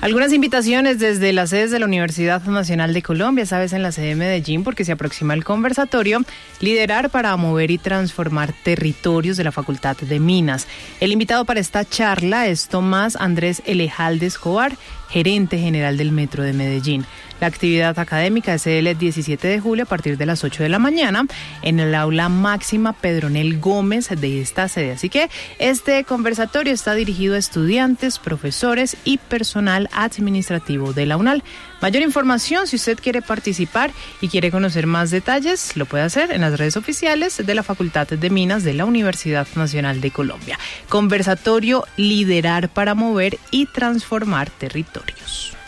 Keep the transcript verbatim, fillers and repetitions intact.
Algunas invitaciones desde las sedes de la Universidad Nacional de Colombia, esta vez en la sede de Medellín, porque se aproxima el conversatorio Liderar para mover y transformar territorios de la Facultad de Minas. El invitado para esta charla es Tomás Andrés Elejalde Escobar, gerente general del Metro de Medellín. La actividad académica es el diecisiete de julio a partir de las ocho de la mañana en el aula máxima Pedronel Gómez de esta sede. Así que este conversatorio está dirigido a estudiantes, profesores y personal administrativo de la UNAL. Mayor información, si usted quiere participar y quiere conocer más detalles, lo puede hacer en las redes oficiales de la Facultad de Minas de la Universidad Nacional de Colombia. Conversatorio Liderar para mover y transformar territorios.